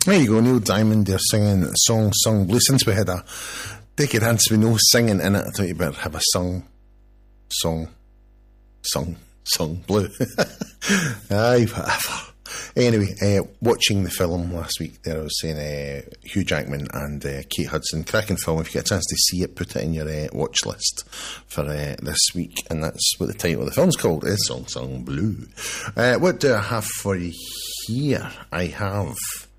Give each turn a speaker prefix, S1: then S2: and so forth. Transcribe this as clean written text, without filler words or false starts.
S1: There you go, Neil Diamond there singing the song Sung Blue. Since we had a decade hence with no singing in it, I thought you better have a sung blue. Aye, whatever. Anyway, watching the film last week there, I was saying Hugh Jackman and Kate Hudson, cracking film. If you get a chance to see it, put it in your watch list for this week, and that's what the title of the film's called, is Sung Blue. What do I have for you here? I have